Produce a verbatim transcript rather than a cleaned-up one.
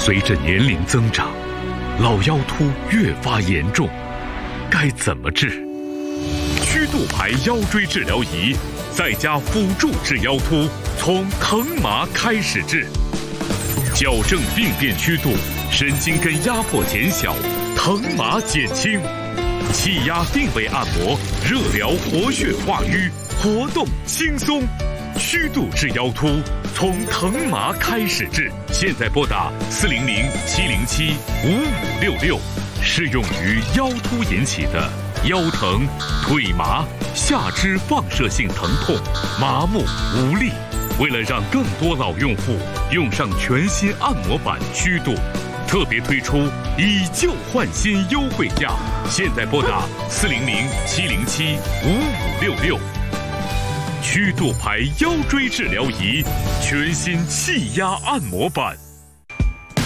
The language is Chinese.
随着年龄增长，老腰突越发严重，该怎么治？曲度牌腰椎治疗仪在家辅助治腰突，从疼麻开始治，矫正病变曲度，神经根压迫减小，疼麻减轻。气压定位按摩，热疗活血化瘀，活动轻松。曲度治腰突，从疼麻开始治。现在拨打四零零七零七五五六六，适用于腰突引起的腰疼、腿麻、下肢放射性疼痛、麻木无力。为了让更多老用户用上全新按摩板曲度，特别推出以旧换新优惠价。现在拨打四零零七零七五五六六。曲度牌腰椎治疗仪，全新气压按摩板。